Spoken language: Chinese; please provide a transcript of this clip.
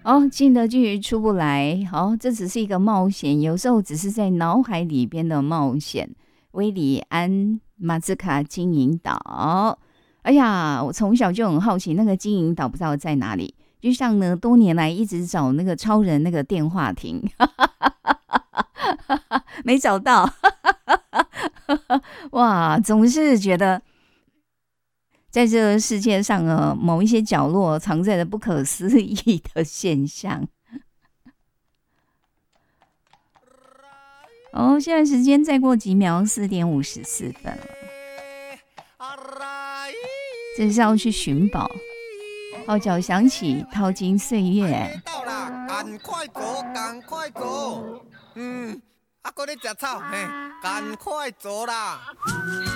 哦，进得去出不来，好、这只是一个冒险，有时候只是在脑海里边的冒险。威里安马兹卡金银岛，哎呀，我从小就很好奇那个金银岛不知道在哪里，就像呢多年来一直找那个超人那个电话亭，没找到，哇，总是觉得在这个世界上某一些角落藏在了不可思议的现象。哦，现在时间再过几秒，4:54了。这是要去寻宝，号角响起，淘金岁月。 到啦，赶快走，赶快走。还搁咧食草，嘿，赶快走啦。